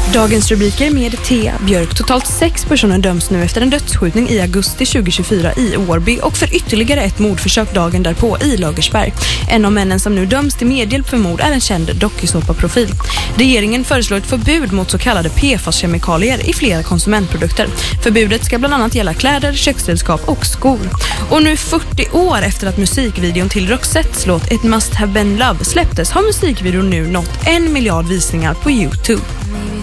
Dagens rubriker med Thea Björk. Totalt 6 personer döms nu efter en dödsskjutning i augusti 2024 i Årby och för ytterligare ett mordförsök dagen därpå i Lagersberg. En av männen som nu döms till medhjälp för mord är en känd dokusåpaprofil. Regeringen föreslår ett förbud mot så kallade PFAS-kemikalier i flera konsumentprodukter. Förbudet ska bland annat gälla kläder, köksredskap och skor. Och nu 40 år efter att musikvideon till Roxettes låt It Must Have Been Love släpptes har musikvideon nu nått 1 miljard visningar på YouTube.